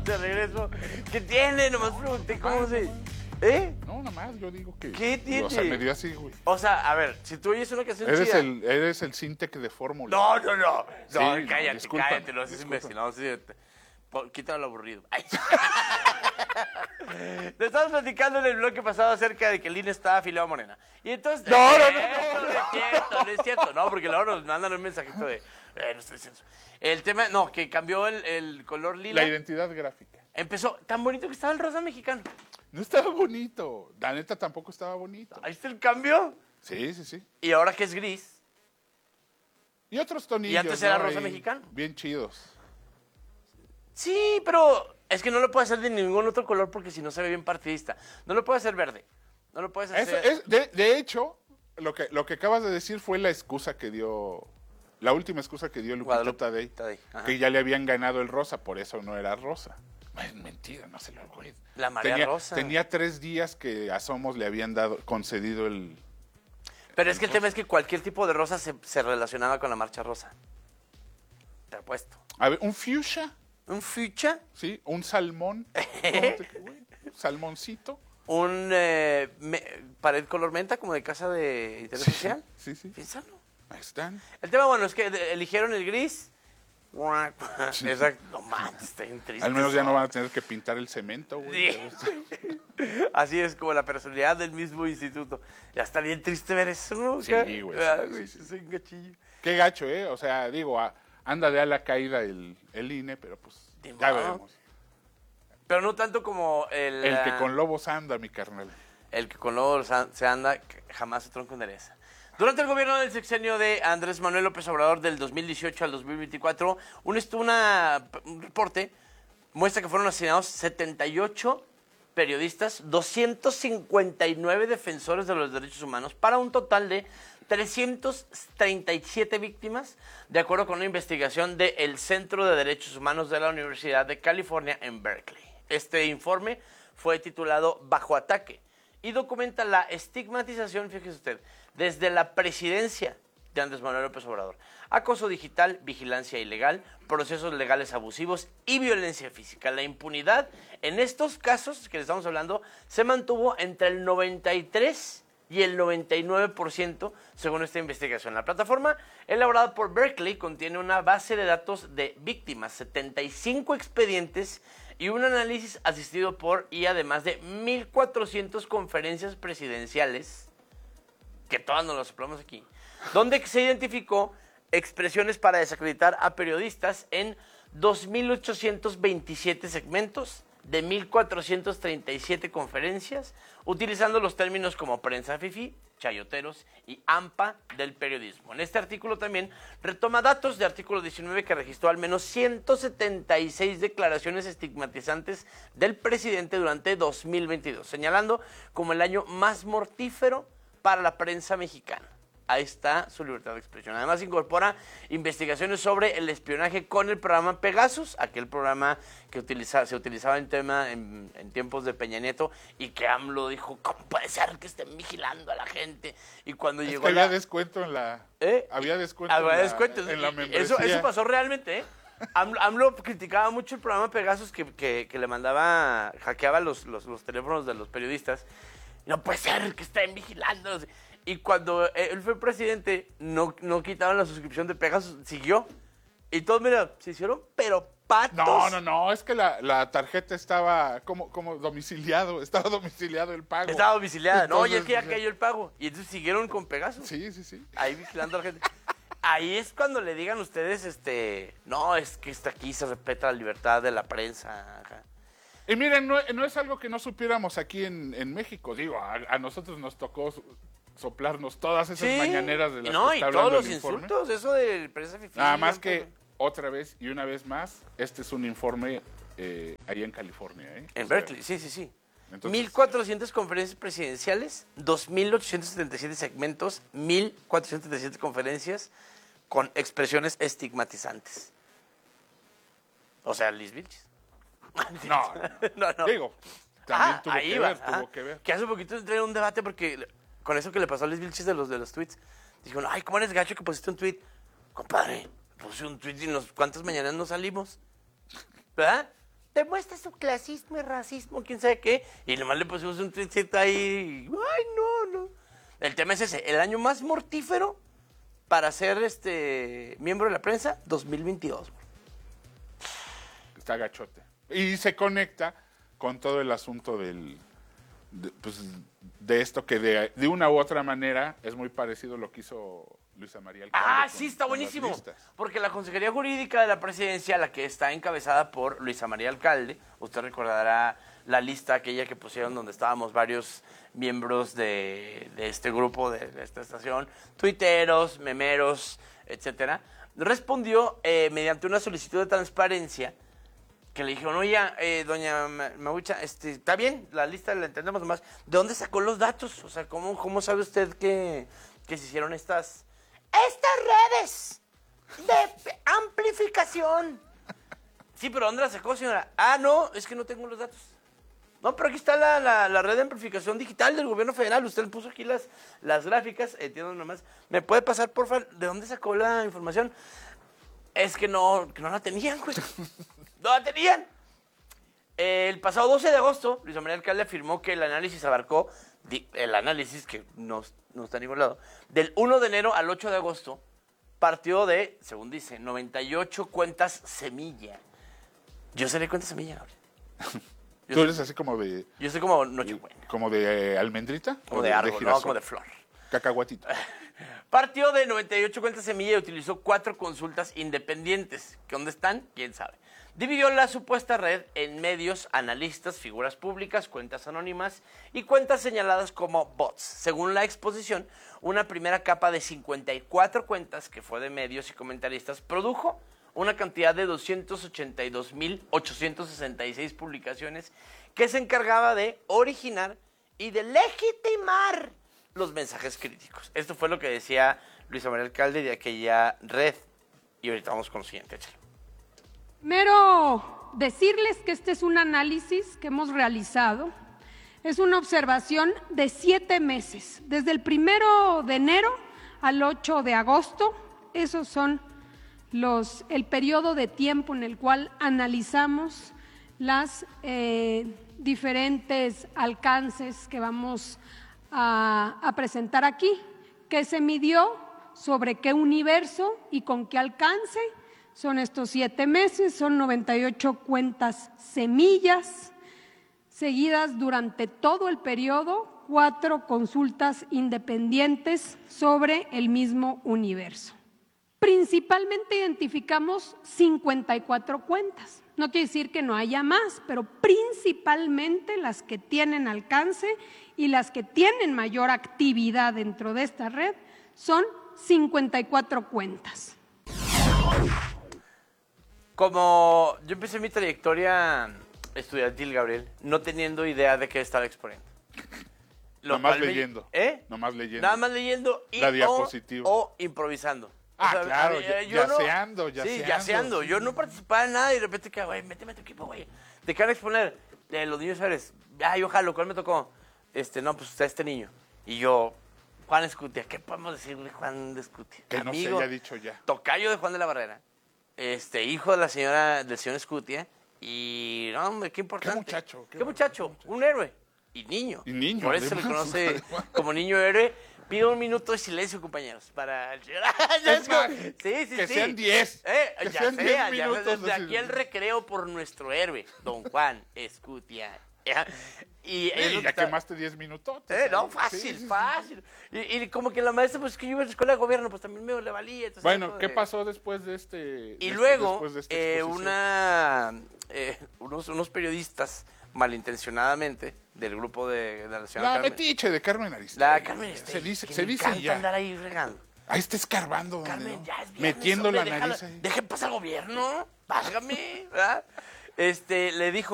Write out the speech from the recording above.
de regreso. ¿Qué tiene? Nomás pregunté cómo se... ¿Eh? No, nada más, yo digo que... ¿Qué tiene? O sea, me dio así, güey. O sea, a ver, si tú oyes una canción Eres chida... el Sintec de fórmula. No. No, Sí, cállate, discúlpame, cállate, no seas discúlpame. imbécil. No, sí, quítalo lo aburrido. Ay. Te estábamos platicando en el bloque pasado acerca de que el INE estaba afiliado a Morena. Y entonces... No. No es cierto. No, porque luego nos mandan un mensajito de... no estoy diciendo eso. El tema, no, que cambió el color lila. La identidad gráfica. Empezó tan bonito que estaba el rosa mexicano. No estaba bonito. La neta tampoco estaba bonito. Ahí está el cambio. Sí. Y ahora que es gris. Y otros tonillos. Y antes era ¿no? rosa Ahí, mexicano. Bien chidos. Sí, pero es que no lo puedes hacer de ningún otro color porque si no se ve bien partidista. No lo puedes hacer verde. No lo puedes hacer... De hecho, lo que acabas de decir fue la excusa que dio... La última excusa que dio Lupita Tadei. Ajá. Que ya le habían ganado el rosa, por eso no era rosa. Es mentira, no se lo güey. La marea rosa. Tenía 3 días que a Somos le habían concedido el... Pero es que el tema es que cualquier tipo de rosa se relacionaba con la marcha rosa. Te apuesto. A ver, un fuchsia, ¿Un fuchsia? ¿sí? Un salmón. Güey? Salmoncito. ¿Un pared color menta como de casa de interés social? Sí. Piénsalo. Ahí están. El tema, bueno, es que eligieron el gris. Exacto. No mames, está bien triste. Al menos ya eso. no van a tener que pintar el cemento, güey. Sí. Así es como la personalidad del mismo instituto. Ya está bien triste ver eso, ¿no? Sí, güey, sí. Soy un gachillo. Qué gacho, ¿eh? O sea, digo, anda de a la caída el INE, pero pues ya veremos. Pero no tanto como El que con lobos anda, mi carnal. El que con lobos se anda, jamás se tronco endereza. Durante el gobierno del sexenio de Andrés Manuel López Obrador del 2018 al 2024, un reporte muestra que fueron asesinados 78 periodistas, 259 defensores de los derechos humanos, para un total de 337 víctimas, de acuerdo con una investigación del Centro de Derechos Humanos de la Universidad de California en Berkeley. Este informe fue titulado Bajo Ataque y documenta la estigmatización, fíjese usted, desde la presidencia de Andrés Manuel López Obrador. Acoso digital, vigilancia ilegal, procesos legales abusivos y violencia física. La impunidad en estos casos que le estamos hablando se mantuvo entre el 93 y el 99% según esta investigación. La plataforma elaborada por Berkeley contiene una base de datos de víctimas, 75 expedientes y un análisis asistido por y además de 1,400 conferencias presidenciales, que todas nos las soplamos aquí, donde se identificó expresiones para desacreditar a periodistas en 2,827 segmentos de 1,437 conferencias, utilizando los términos como prensa fifí, chayoteros y AMPA del periodismo. En este artículo también retoma datos de artículo 19 que registró al menos 176 declaraciones estigmatizantes del presidente durante 2022, señalando como el año más mortífero para la prensa mexicana. Ahí está su libertad de expresión. Además incorpora investigaciones sobre el espionaje con el programa Pegasus, aquel programa que se utilizaba en tiempos de Peña Nieto y que AMLO dijo, ¿cómo puede ser que estén vigilando a la gente? Y cuando llegó había descuento en la... Había descuento en la membresía. Eso pasó realmente, ¿eh? AMLO criticaba mucho el programa Pegasus que le mandaba, hackeaba los teléfonos de los periodistas. No puede ser que estén vigilando. Y cuando él fue presidente, no quitaron la suscripción de Pegasus, siguió. Y todos, mira, se hicieron, pero patos. No, es que la tarjeta estaba como domiciliado, estaba domiciliado el pago. Estaba domiciliada, Entonces, no, y es que ya cayó el pago. Y entonces siguieron con Pegasus. Sí. Ahí vigilando a la gente. Ahí es cuando le digan ustedes, no, es que aquí se respeta la libertad de la prensa. Ajá. Y miren, no es algo que no supiéramos aquí en México. Digo, a nosotros nos tocó soplarnos todas esas mañaneras de las que está y todos hablando los el informe. insultos, eso de prensa fifí. Nada más que, otra vez y una vez más, este es un informe allá en California. En Berkeley, sí. Entonces, 1,400 conferencias presidenciales, 2,877 segmentos, 1,477 conferencias con expresiones estigmatizantes. O sea, Liz Vilchis. No. Digo, también tuvo que ver. Que hace poquito entré en un debate porque con eso que le pasó a Liz Vilchis de los tweets, dijo, ay, ¿cómo eres gacho que pusiste un tweet? Compadre, puse un tweet y ¿cuántas mañanas no salimos? ¿Verdad? demuestra su clasismo y racismo, quién sabe qué. Y nomás le pusimos un tweetcito ahí. Ay, no. El tema es ese, el año más mortífero para ser miembro de la prensa, 2022. Está gachote. Y se conecta con todo el asunto de esto que de una u otra manera es muy parecido a lo que hizo Luisa María Alcalde. Sí, está buenísimo. Porque la Consejería Jurídica de la Presidencia, la que está encabezada por Luisa María Alcalde, usted recordará la lista aquella que pusieron donde estábamos varios miembros de este grupo, de esta estación, tuiteros, memeros, etcétera, respondió mediante una solicitud de transparencia que le dijeron, oye, doña Magucha, está bien, la lista la entendemos nomás. ¿De dónde sacó los datos? O sea, ¿cómo sabe usted que se hicieron estas redes de amplificación? Sí, pero ¿dónde la sacó, señora? No, es que no tengo los datos. No, pero aquí está la red de amplificación digital del gobierno federal. Usted le puso aquí las gráficas. Entiendo nomás. ¿Me puede pasar, por favor, de dónde sacó la información? Es que no la tenían, güey. No la tenían. El pasado 12 de agosto, Luisa María Alcalde afirmó que el análisis abarcó, el análisis que no está a ningún lado, del 1 de enero al 8 de agosto, partió de, según dice, 98 cuentas semilla. Yo seré cuenta semilla, Gabriel. ¿Tú eres así como de...? Yo soy como Nochebuena. ¿Como de almendrita? Como de árbol, no, como de flor. Cacahuatito. Partió de 98 cuentas semilla y utilizó 4 consultas independientes. ¿Que dónde están? ¿Quién sabe? Dividió la supuesta red en medios, analistas, figuras públicas, cuentas anónimas y cuentas señaladas como bots. Según la exposición, una primera capa de 54 cuentas, que fue de medios y comentaristas, produjo una cantidad de 282.866 publicaciones que se encargaba de originar y de legitimar los mensajes críticos. Esto fue lo que decía Luisa María Alcalde de aquella red. Y ahorita vamos con lo siguiente, échalo. Primero, decirles que este es un análisis que hemos realizado. Es una observación de 7 meses, desde el 1 de enero al 8 de agosto. Esos son el periodo de tiempo en el cual analizamos las diferentes alcances que vamos a presentar aquí, que se midió sobre qué universo y con qué alcance. Son estos 7 meses, son 98 cuentas semillas, seguidas durante todo el periodo, 4 consultas independientes sobre el mismo universo. Principalmente identificamos 54 cuentas. No quiere decir que no haya más, pero principalmente las que tienen alcance y las que tienen mayor actividad dentro de esta red son 54 cuentas. Como yo empecé mi trayectoria estudiantil, Gabriel, no teniendo idea de qué estaba exponiendo. Nomás leyendo. Nomás leyendo. Nada más leyendo la diapositiva. O improvisando. Claro, yaceando. Sí, yaceando. Yo no participaba en nada y de repente, güey, méteme a tu equipo, güey. ¿De qué van a exponer? De los niños Ares. Yo jalo, ¿cuál me tocó? No, pues está este niño. Y yo, Juan Escutia. ¿Qué podemos decir de Juan de Escutia? Que Amigo, no se haya dicho ya. Tocayo de Juan de la Barrera. Hijo de del señor Escutia. Y, no, hombre, qué importante. Qué muchacho. Un héroe. Y niño. Por eso se le además, conoce como niño héroe. Pido un minuto de silencio, compañeros, para el señor. Que sean 10. Desde aquí el recreo por nuestro héroe, don Juan Escutia. Y ya quemaste 10 minutos. No, fácil. Y como que la maestra, pues que yo iba a la escuela de gobierno, pues también me le valía. Entonces, bueno, ¿qué pasó después de este? Y luego, unos periodistas, malintencionadamente, del grupo de la señora Carmen. Metiche de Carmen Aristegui. La Carmen Aristegui. Se dice ya. Andar ahí regando. Ahí está escarbando. Carmen, ya es viernes, metiendo hombre, la nariz ahí. Dejen pasar al gobierno. Válgame, ¿verdad? Le dijo,